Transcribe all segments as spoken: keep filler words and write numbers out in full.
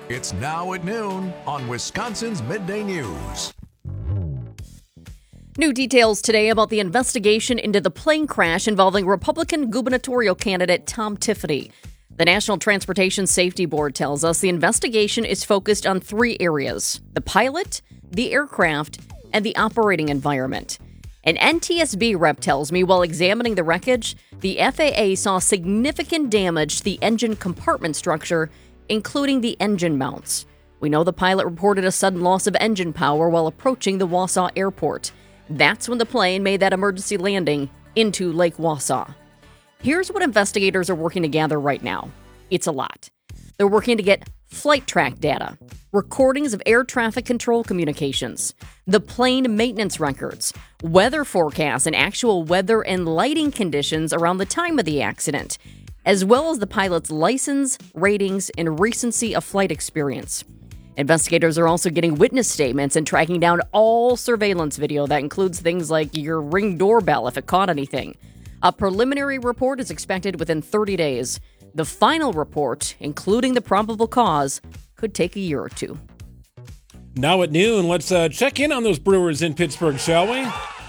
It's now at noon on Wisconsin's Midday News. New details today about the investigation into the plane crash involving Republican gubernatorial candidate Tom Tiffany. The National Transportation Safety Board tells us the investigation is focused on three areas: the pilot, the aircraft, and the operating environment. An N T S B rep tells me while examining the wreckage, the F A A saw significant damage to the engine compartment structure, including the engine mounts. We know the pilot reported a sudden loss of engine power while approaching the Wausau airport. That's when the plane made that emergency landing into Lake Wausau. Here's what investigators are working to gather right now. It's a lot. They're working to get flight track data, recordings of air traffic control communications, the plane maintenance records, weather forecasts and actual weather and lighting conditions around the time of the accident, as well as the pilot's license, ratings, and recency of flight experience. Investigators are also getting witness statements and tracking down all surveillance video that includes things like your Ring doorbell if it caught anything. A preliminary report is expected within thirty days. The final report, including the probable cause, could take a year or two. Now at noon, let's uh, check in on those Brewers in Pittsburgh, shall we?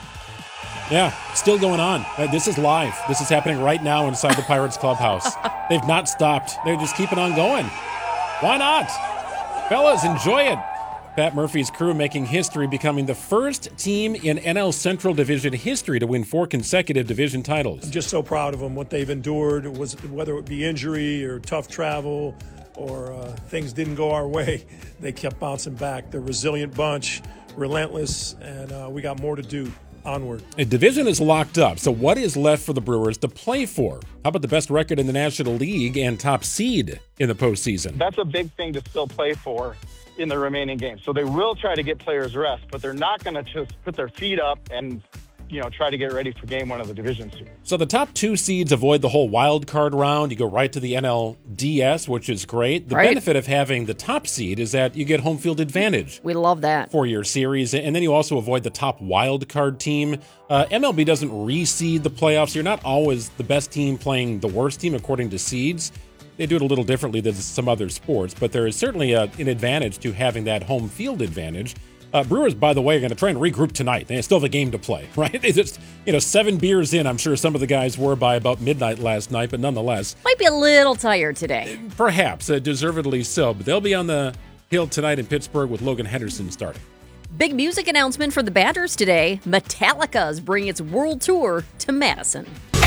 Yeah, still going on. Uh, this is live. This is happening right now inside the Pirates clubhouse. They've not stopped. They're just keeping on going. Why not? Fellas, enjoy it. Pat Murphy's crew making history, becoming the first team in N L Central Division history to win four consecutive division titles. I'm just so proud of them, what they've endured, was whether it be injury or tough travel or uh, things didn't go our way. They kept bouncing back. They're a resilient bunch, relentless, and uh, we got more to do. Onward. A division is locked up, so what is left for the Brewers to play for? How about the best record in the National League and top seed in the postseason? That's a big thing to still play for in the remaining games. So they will try to get players rest, but they're not going to just put their feet up and, you know, try to get ready for game one of the division series. So the top two seeds avoid the whole wild card round. You go right to the N L D S, which is great. The right. benefit of having the top seed is that you get home field advantage. We love that. For your series. And then you also avoid the top wild card team. Uh, M L B doesn't reseed the playoffs. You're not always the best team playing the worst team according to seeds. They do it a little differently than some other sports, but there is certainly a, an advantage to having that home field advantage. Uh, Brewers, by the way, are going to try and regroup tonight. They still have a game to play, right? They just, you know, seven beers in. I'm sure some of the guys were by about midnight last night, but nonetheless. Might be a little tired today. Perhaps, uh, deservedly so. But they'll be on the hill tonight in Pittsburgh with Logan Henderson starting. Big music announcement for the Badgers today. Metallica is bringing its world tour to Madison.